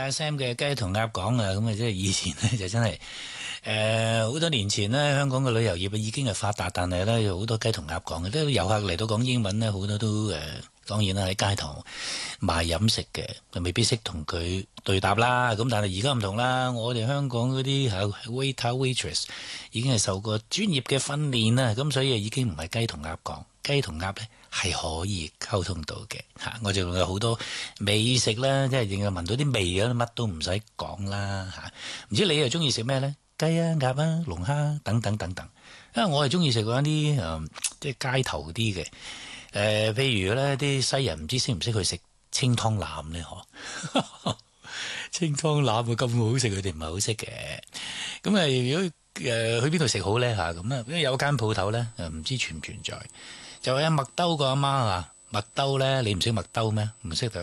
阿 Sam 嘅雞同鴨講啊，咁啊即係以前咧就真係好多年前咧，香港嘅旅遊業已經係發達，但係咧有好多雞同鴨講嘅，啲遊客嚟到講英文咧，好多都當然啦喺街頭賣飲食嘅，就未必識同佢對答啦。咁但係而家唔同啦，我哋香港嗰啲 waiter waitress 已經係受過專業嘅訓練啦，咁所以已經唔係雞同鴨講，雞同鴨咧係可以溝通到嘅嚇。我仲有好多美食啦，即係淨係聞到啲味啊，乜都唔使講啦嚇。唔知你又中意食咩咧？雞啊、鴨啊、龍蝦等等等等。因為我係中意食嗰啲即係街頭啲嘅。譬如咧，啲西人唔知識唔識去食清湯腩咧？嗬，清湯腩會咁好食，佢哋唔係好識嘅。咁如果去邊度食好咧嚇？咁啊，因為有間鋪頭咧，唔知存唔存在，就係麥兜個阿媽啊，麥兜咧，你唔識麥兜咩？唔識就